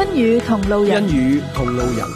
欣宇同路人， 欣宇同路人。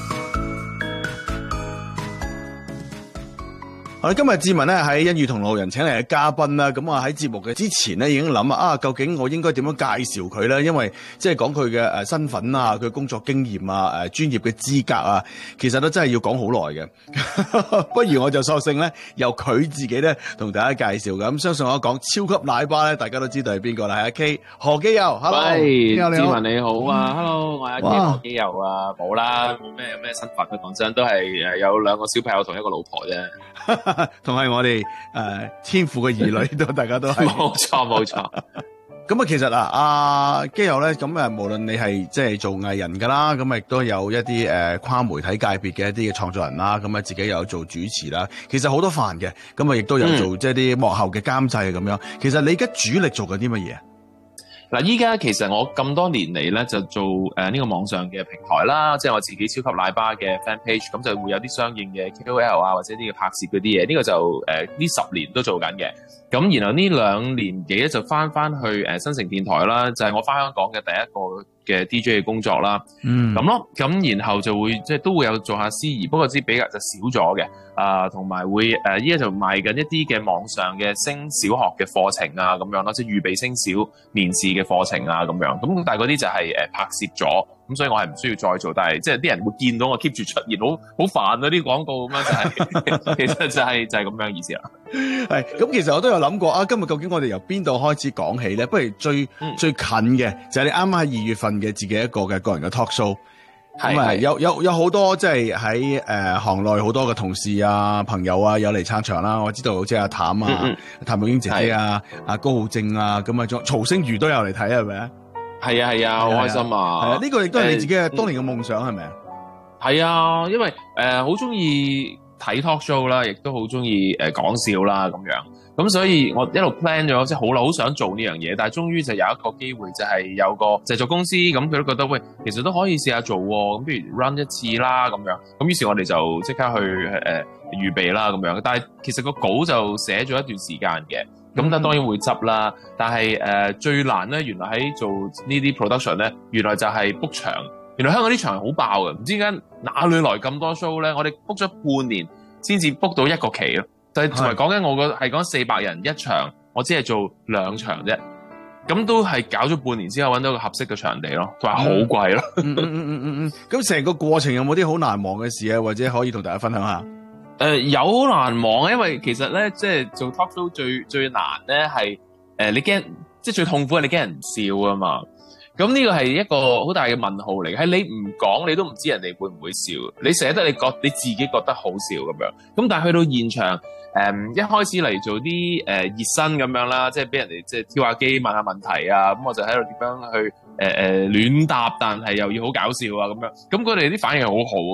好啦，今日志文咧喺欣宇同路人請嚟嘅嘉賓啦，咁啊喺節目嘅之前咧已經諗究竟我應該點樣介紹佢咧？因為即係講佢嘅身份啊，佢工作經驗啊，專業嘅資格啊，其實都真係要講好耐嘅。不如我就索性咧由佢自己咧同大家介紹嘅。咁相信我講超級奶爸咧，大家都知道係邊個啦，係阿 K 何基佑。Hello， 喂， 志文你好啊 ，Hello， 我係阿 K 何基佑啊，冇啦，冇咩有咩身份，講真都係有兩個小朋友同一個老婆啫。 同係我哋天父嘅兒女都，大家都係冇錯。 咁其實阿基佑咧，咁無論你係即係做藝人噶啦，咁亦都有一啲跨媒體界別嘅一啲嘅創作人啦，咁自己又有做主持啦，其實好多範嘅，咁亦都有做即係啲幕後嘅監製咁樣。其實你而家主力做緊啲乜嘢？ 嗱，依家其實我咁多年嚟咧就做呢個網上嘅平台啦，即係我自己超級奶爸嘅 fan page，咁就會有啲相應嘅 KOL 啊，或者啲嘅拍攝嗰啲嘢，呢個就呢10年都做緊嘅。咁然後呢2年幾咧就翻去新城電台啦，就係我翻香港嘅第一個嘅 DJ 嘅工作啦。咁咯，咁然後就會即係都會有做下司儀，不過比較就少咗嘅。同埋會依家就賣緊一啲嘅網上嘅升小學嘅課程啊，咁樣咯，即係預備升小面試嘅課程啊，咁樣。咁但係嗰啲就係拍攝咗，咁所以我係唔需要再做。但係即係啲人會見到我 keep 住出現，好煩啊啲廣告咁樣，就係其實就係咁樣意思啦。 係咁，其實我都有諗過今日究竟我哋由邊度開始講起咧？不如最近嘅就係你啱啱喺2月份嘅自己一個嘅個人嘅 talk show。咁有好多即係喺行內好多嘅同事啊、朋友啊有嚟撐場啦。我知道即係阿譚啊、譚玉英姐姐啊、阿高浩正啊，咁仲曹星如都有嚟睇，係咪啊？ 係啊，好開心啊！ 係啊，呢個亦都係你自己嘅當年嘅夢想，係咪啊？ 係啊，因為好中意睇 talk show 啦，亦都好中意講笑啦咁樣。咁所以我一路 plan 咗，即係好耐，好想做呢樣嘢，但係終於就有一個機會，就係有個製作公司，咁佢都覺得喂，其實都可以試下做喎，咁不如 run 一次啦咁樣。咁於是我哋就即刻去預備啦咁樣。但係其實個稿就寫咗一段時間嘅，咁當然會執啦。但係最難咧，原來喺做呢啲 production 咧，原來就係 book 場。原來香港啲場好爆嘅，唔知點解哪裏來咁多 show 咧？我哋 book 咗半年先至 book 到一個期咯。就係同埋講緊我係講400人一場，我只係做2場啫，咁都係搞咗半年之後揾到個合適嘅場地咯，同埋好貴咯。 咁成個過程有冇啲好難忘嘅事啊？或者可以同大家分享下？ 有好難忘，因為其實咧，即係做 talk show 最難咧係你驚，即係最痛苦係你驚人唔笑啊嘛。咁呢個係一個好大嘅問號嚟嘅，係你唔講你都唔知人哋會唔會笑，你寫得你自己覺得好笑咁樣。咁但係去到現場，一開始嚟做啲熱身咁樣啦，即係俾人哋即係挑下機問下問題啊，咁我就喺度點樣去亂答，但係又要好搞笑啊咁樣。咁佢哋啲反應係好好